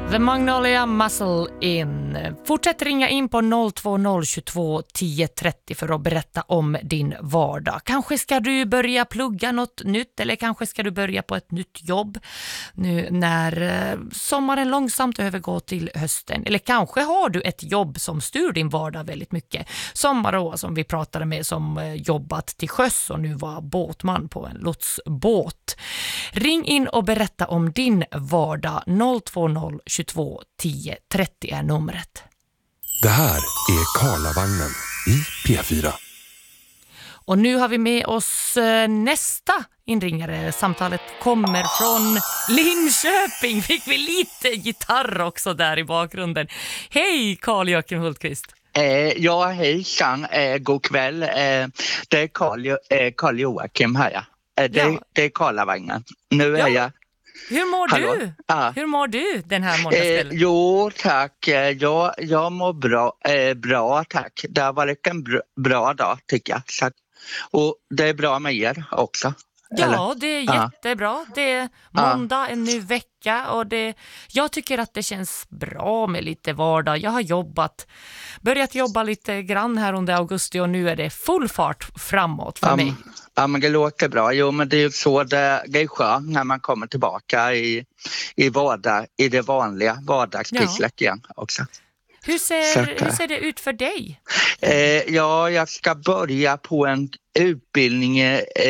The Magnolia Muscle In. Fortsätt ringa in på 02022 1030 för att berätta om din vardag. Kanske ska du börja plugga något nytt eller kanske ska du börja på ett nytt jobb nu när sommaren långsamt övergår till hösten. Eller kanske har du ett jobb som styr din vardag väldigt mycket. Som Maroa som vi pratade med som jobbat till sjöss och nu var båtman på en lotsbåt. Ring in och berätta om din vardag. 02022 1030 är numret. Det här är Karlavagnen i P4. Och nu har vi med oss nästa inringare. Samtalet kommer från Linköping. Fick vi lite gitarr också där i bakgrunden. Hej Carl-Joakim Hultqvist. Ja, hejsan. God kväll. Det är Carl-Joakim här. Ja. Det är Karlavagnen. Nu är jag... Hur mår du? Ja. Hur mår du den här måndagskvällen? Jo, tack. Jag mår bra, tack. Det har varit en bra dag, tycker jag. Så, och det är bra med er också. Ja, eller? Det är jättebra. Det är måndag, en ny vecka och jag tycker att det känns bra med lite vardag. Jag har börjat jobba lite grann här under augusti och nu är det full fart framåt för mig. Ja, men det låter bra. Jo, men det är ju så det är skönt när man kommer tillbaka i det vanliga vardagspysslet igen också. Hur ser det ut för dig? Jag ska börja på en utbildning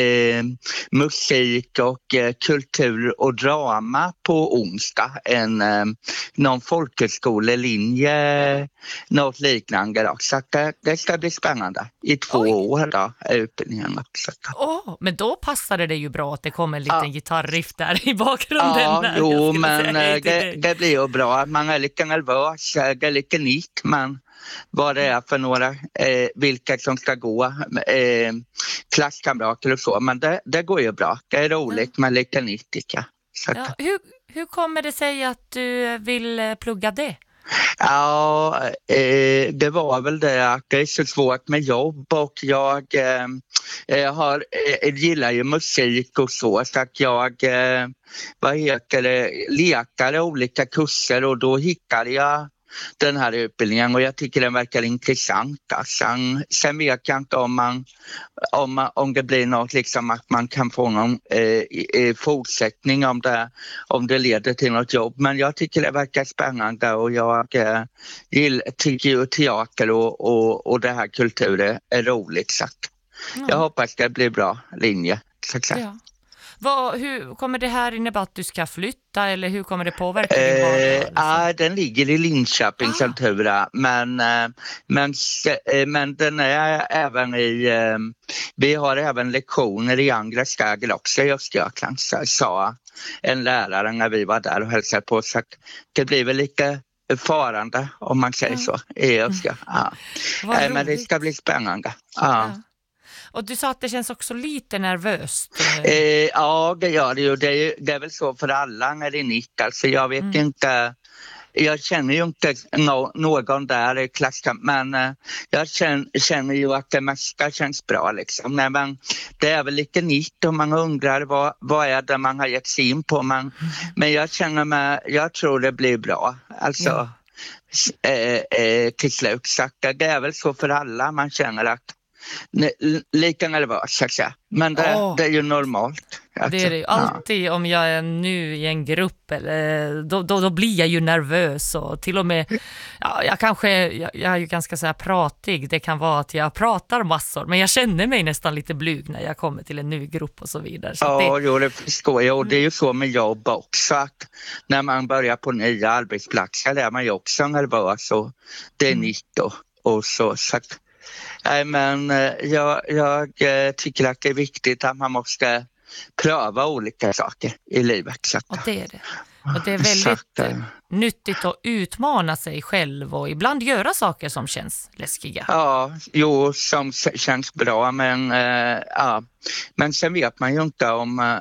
musik och kultur och drama på onsdag. Någon folkhögskolelinje, något liknande. Så det ska bli spännande. I 2 år då, utbildningen också. Men då passade det ju bra att det kom en liten gitarriff där i bakgrunden. Ja, men det blir ju bra. Man är lite nervös, det är lite nytt, men vad det är för några, vilka som ska gå, klasskamrater och så. Men det går ju bra. Det är roligt med lite nytt. Hur kommer det sig att du vill plugga det? Ja, det var väl det att det är så svårt med jobb och jag gillar ju musik och så att jag lekade olika kurser och då hittade jag den här utbildningen och jag tycker den verkar intressant. Sen vet jag inte om det blir något liksom att man kan få någon fortsättning om det leder till något jobb. Men jag tycker det verkar spännande och jag tycker ju teater och det här kulturen är roligt. Så jag hoppas det blir bra linje. Ja. Hur kommer det här innebära att du ska flytta eller hur kommer det påverka din vardag? Den ligger i Linköping Centura men den är även vi har även lektioner i andra städer också i Östergötland, sa en lärare när vi var där och hälsade på, så det blir väl lite farande om man säger så i Östergötland. Men det ska bli spännande. Ja. Och du sa att det känns också lite nervöst. Ja, det gör det ju. Det är väl så för alla när det är nytt. Alltså jag vet inte, jag känner ju inte någon där i klassen, men jag känner ju att det mesta känns bra liksom. Men det är väl lite nytt och man undrar vad är det man har gett sig in på. Men jag tror det blir bra. Alltså till slut. Så det är väl så för alla, man känner att lika nervös, så att säga. Men det är ju normalt. Alltså. Det är det ju alltid om jag är nu i en grupp eller, då blir jag ju nervös och till och med jag är ju ganska så här pratig. Det kan vara att jag pratar massor men jag känner mig nästan lite blyg när jag kommer till en ny grupp och så vidare. Så det förstår jag och det är ju så med jobb också att när man börjar på nya arbetsplatser är man ju också nervös och det är nytt och så att nej, men jag tycker att det är viktigt att man måste pröva olika saker i livet. Så. Och det är det. Och det är väldigt nyttigt att utmana sig själv och ibland göra saker som känns läskiga. Ja, som känns bra. Men sen vet man ju inte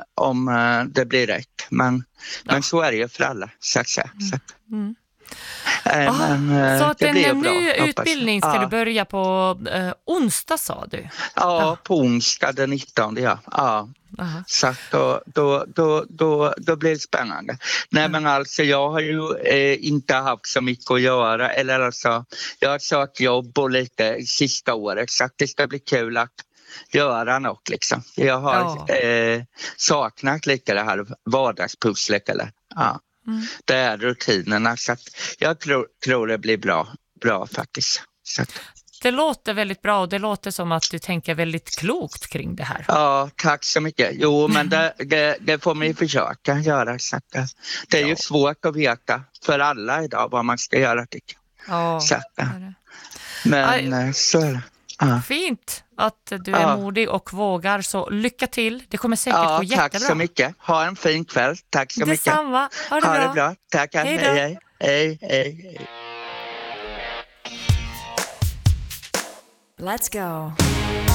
om det blir rätt. Men så är det ju för alla, så att säga. Så att det blir en bra, ny hoppas. utbildning ska du börja på onsdag, sa du? Ja, på onsdag den 19, ja. Aha. Så att då blir det spännande. Nej, men alltså jag har ju inte haft så mycket att göra. Eller alltså, jag har sökt jobb och lite sista året, så att det ska bli kul att göra något liksom. Jag har saknat lite det här vardagspusslet eller det är rutinerna, så att jag tror det blir bra faktiskt. Så att. Det låter väldigt bra och det låter som att du tänker väldigt klokt kring det här. Ja, tack så mycket. Jo, men det får man ju försöka göra. Så att, det är ju svårt att veta för alla idag vad man ska göra, tycker jag. Ja, så att, men så är det. Fint att du är modig och vågar, så lycka till. Det kommer säkert gå jättebra. Tack så mycket. Ha en fin kväll. Tack så mycket. Detsamma. Ha det bra. Tack. Hej. Let's go.